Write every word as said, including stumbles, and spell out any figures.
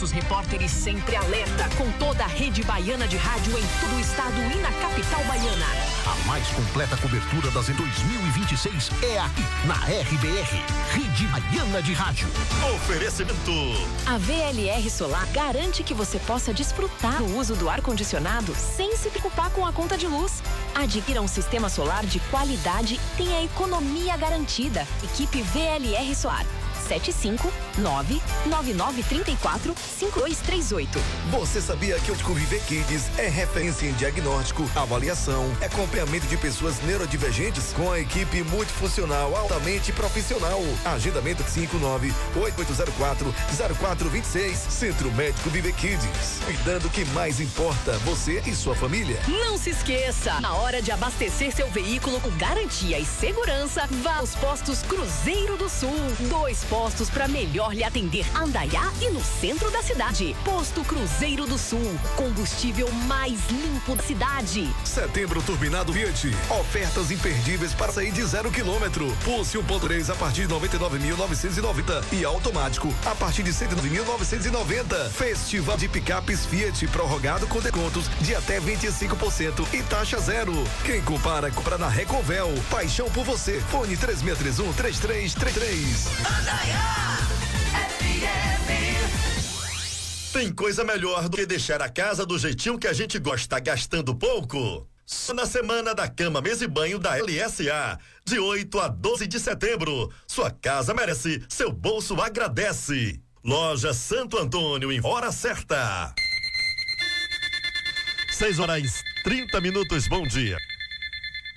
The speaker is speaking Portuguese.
Nossos repórteres sempre alerta, com toda a rede baiana de rádio em todo o estado e na capital baiana. A mais completa cobertura das em dois mil e vinte e seis é aqui, na R B R, Rede Baiana de Rádio. Oferecimento. A V L R Solar garante que você possa desfrutar do uso do ar-condicionado sem se preocupar com a conta de luz. Adquira um sistema solar de qualidade e tenha economia garantida. Equipe V L R Solar. sete cinco nove nove nove três quatro cinco dois três oito. Você sabia que o Médico Viver Kids é referência em diagnóstico, avaliação, acompanhamento de pessoas neurodivergentes com a equipe multifuncional altamente profissional. Agendamento cinco nove oito oito zero quatro zero quatro dois seis. Centro Médico Viver Kids. Cuidando o que mais importa, você e sua família. Não se esqueça, na hora de abastecer seu veículo com garantia e segurança, vá aos postos Cruzeiro do Sul. Dois postos para melhor lhe atender, Andaiá e no centro da cidade. Posto Cruzeiro do Sul, combustível mais limpo da cidade. Setembro turbinado Fiat. Ofertas imperdíveis para sair de zero quilômetro. Pulse um ponto três a partir de noventa e nove mil novecentos e noventa e automático a partir de cento e nove mil novecentos e noventa. Festival de picapes Fiat prorrogado com descontos de até vinte e cinco por cento e taxa zero. Quem compara, compra na Recovel. Paixão por você. Fone três seis três um três três três três. Tem coisa melhor do que deixar a casa do jeitinho que a gente gosta, gastando pouco? Só na semana da cama, mesa e banho da L S A, de oito a doze de setembro. Sua casa merece, seu bolso agradece. Loja Santo Antônio, em hora certa. seis horas trinta minutos, bom dia.